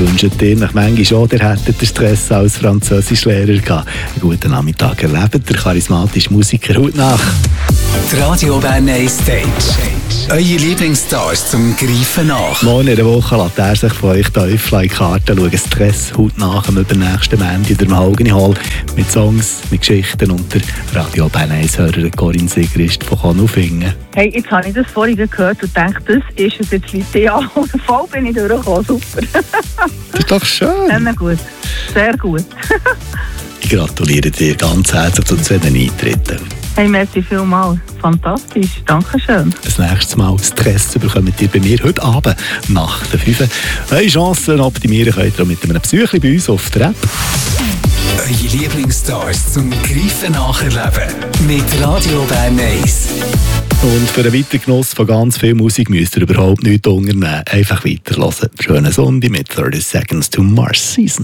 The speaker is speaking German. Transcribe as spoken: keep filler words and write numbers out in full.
wünsche dir nach manchmal schon, ihr hättet den Stress als Französischlehrer gehabt. Einen guten Nachmittag erlebt, der charismatische Musiker. Heute nach. Die Radio Bern eins Stage. Eure Lieblingsstars zum Greifen nach. Morgen in der Woche lässt er sich von euch Teufel in die Karten schauen. Stress heute nach am übernächsten Montag in der Mahogany Hall mit Songs, mit Geschichten und der Radio Bern eins Hörer Corinne Sigrist von Konufingen. Hey, jetzt habe ich das vorhin gehört und dachte, das ist es jetzt ideal. Voll bin ich durchgekommen, super. Das ist doch schön. Ja, gut, sehr gut. Ich gratuliere dir ganz herzlich zu zwei Eintritten. Hey, merci vielmals. Fantastisch. Dankeschön. Das nächste Mal Stress bekommt ihr bei mir heute Abend nach der fünf. Eure Chancen optimieren könnt ihr mit einem Besuch bei uns auf der App. Eure Lieblingsstars zum Greifen nacherleben. Mit Radio Bern eins. Und für den weiteren Genuss von ganz viel Musik müsst ihr überhaupt nichts unternehmen. Einfach weiterhören. Schönen Sonntag mit thirty Seconds to Mars Season.